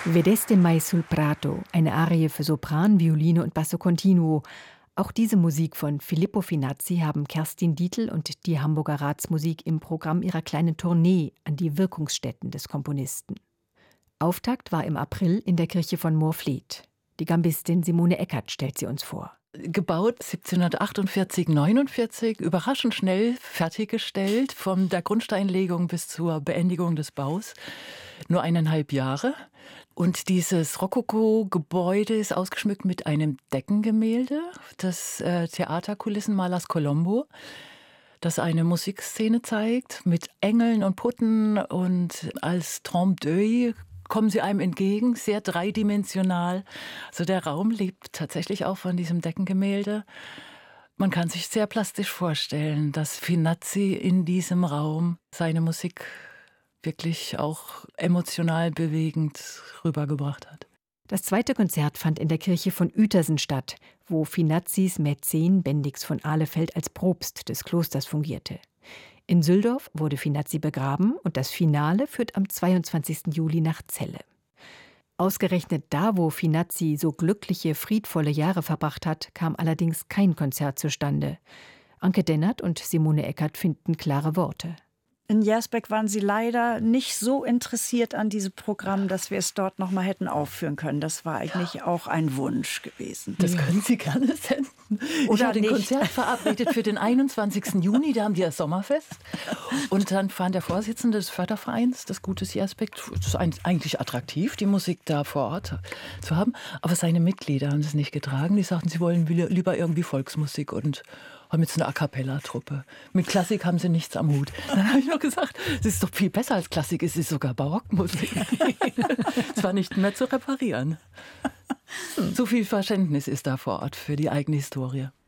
Vedeste mai sul prato, eine Arie für Sopran, Violine und Basso Continuo. Auch diese Musik von Filippo Finazzi haben Kerstin Dietl und die Hamburger Ratsmusik im Programm ihrer kleinen Tournee an die Wirkungsstätten des Komponisten. Auftakt war im April in der Kirche von Moorfleet. Die Gambistin Simone Eckert stellt sie uns vor. Gebaut 1748, 49, überraschend schnell fertiggestellt, von der Grundsteinlegung bis zur Beendigung des Baus. Nur 1,5 Jahre. Und dieses Rokoko-Gebäude ist ausgeschmückt mit einem Deckengemälde des Theaterkulissenmalers Colombo, das eine Musikszene zeigt mit Engeln und Putten, und als trompe d'œil kommen sie einem entgegen, sehr dreidimensional. Also der Raum lebt tatsächlich auch von diesem Deckengemälde. Man kann sich sehr plastisch vorstellen, dass Finazzi in diesem Raum seine Musik wirklich auch emotional bewegend rübergebracht hat. Das zweite Konzert fand in der Kirche von Uetersen statt, wo Finazzis Mäzen Bendix von Ahlefeld als Propst des Klosters fungierte. In Süldorf wurde Finazzi begraben und das Finale führt am 22. Juli nach Celle. Ausgerechnet da, wo Finazzi so glückliche, friedvolle Jahre verbracht hat, kam allerdings kein Konzert zustande. Anke Dennert und Simone Eckert finden klare Worte. In Jersbeck waren sie leider nicht so interessiert an diesem Programm, dass wir es dort noch mal hätten aufführen können. Das war eigentlich auch ein Wunsch gewesen. Das können Sie gerne senden. Ich habe ein Konzert verabredet für den 21. Juni, da haben die das Sommerfest. Und dann fand der Vorsitzende des Fördervereins, des Gutes Jersbeck, das ist eigentlich attraktiv, die Musik da vor Ort zu haben. Aber seine Mitglieder haben es nicht getragen. Die sagten, sie wollen lieber irgendwie Volksmusik und haben jetzt eine A-Cappella-Truppe. Mit Klassik haben sie nichts am Hut. Dann habe ich noch gesagt, es ist doch viel besser als Klassik, es ist sogar Barockmusik. Es war nicht mehr zu reparieren. So viel Verständnis ist da vor Ort für die eigene Historie.